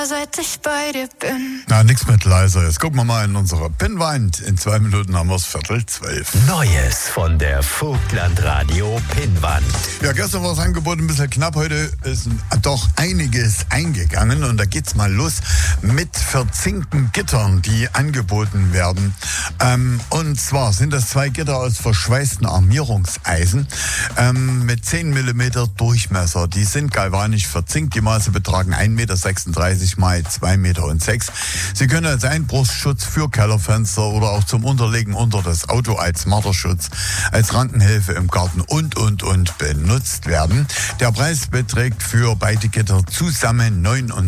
Seit ich bei dir bin. Na, nix mit leiser. Jetzt gucken wir mal in unsere Pinnwand. In 2 Minuten haben wir es 11:45. Neues von der Vogtland-Radio Pinnwand. Ja, gestern war das Angebot ein bisschen knapp. Heute ist doch einiges eingegangen. Und da geht's mal los mit verzinkten Gittern, die angeboten werden. Und zwar sind das 2 Gitter aus verschweißten Armierungseisen mit 10 mm Durchmesser. Die sind galvanisch verzinkt. Die Maße betragen 1,36 Meter mal 2,06 Meter. Sie können als Einbruchsschutz für Kellerfenster oder auch zum Unterlegen unter das Auto als Marterschutz, als Rankenhilfe im Garten und benutzt werden. Der Preis beträgt für beide Gitter zusammen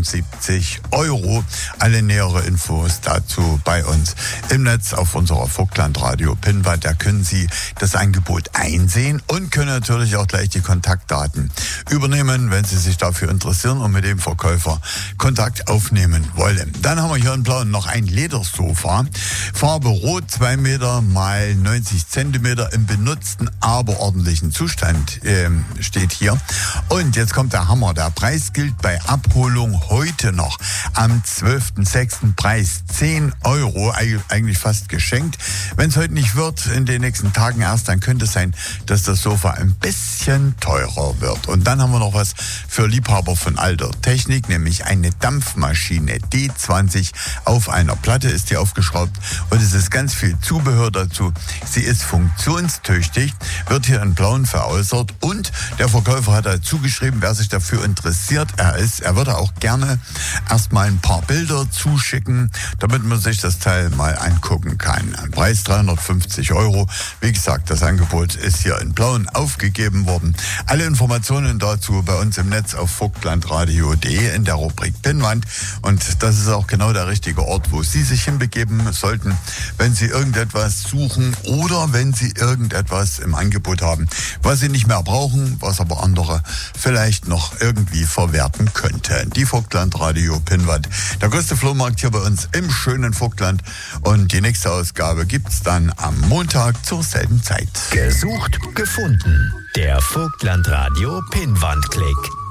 79 €. Alle nähere Infos dazu bei uns im Netz auf unserer Vogtland-Radio Pinnwand. Da können Sie das Angebot einsehen und können natürlich auch gleich die Kontaktdaten übernehmen, wenn Sie sich dafür interessieren und mit dem Verkäufer Kontakt aufnehmen wollen. Dann haben wir hier in Plauen noch ein Ledersofa. Farbe Rot, 2 Meter mal 90 Zentimeter im benutzten, aber ordentlichen Zustand steht hier. Und jetzt kommt der Hammer. Der Preis gilt bei Abholung heute noch. Am 12.06. Preis 10 €. Eigentlich fast geschenkt. Wenn es heute nicht wird, in den nächsten Tagen erst, dann könnte es sein, dass das Sofa ein bisschen teurer wird. Und dann haben wir noch was für Liebhaber von alter Technik, nämlich eine Dampfmaschine D20. Auf einer Platte ist die aufgeschraubt und es ist ganz viel Zubehör dazu. Sie ist funktionstüchtig, wird hier in Plauen veräußert und der Verkäufer hat dazu geschrieben, wer sich dafür interessiert, er würde auch gerne erstmal ein paar Bilder zuschicken, damit man sich das Teil mal angucken kann. Preis 350 €. Wie gesagt, das Angebot ist hier in Plauen aufgegeben worden. Alle Informationen dazu bei uns im Netz auf vogtlandradio.de in der Rubrik Pinnwand. Und das ist auch genau der richtige Ort, wo Sie sich hinbegeben sollten, wenn Sie irgendetwas suchen oder wenn Sie irgendetwas im Angebot haben, was Sie nicht mehr brauchen, was aber andere vielleicht noch irgendwie verwerten könnten. Die Vogtland-Radio Pinnwand. Der größte Flohmarkt hier bei uns im schönen Vogtland. Und die nächste Ausgabe gibt's dann am Montag zur selben Zeit. Gesucht, gefunden. Der Vogtland-Radio Pinnwand-Klick.